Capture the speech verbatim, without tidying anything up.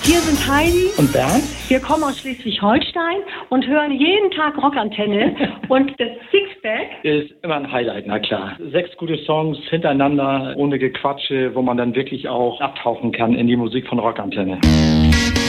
Hier sind Heidi und Bernd. Wir kommen aus Schleswig-Holstein und hören jeden Tag Rockantenne. Und das Sixpack ist immer ein Highlight, na klar. Sechs gute Songs hintereinander, ohne Gequatsche, wo man dann wirklich auch abtauchen kann in die Musik von Rockantenne.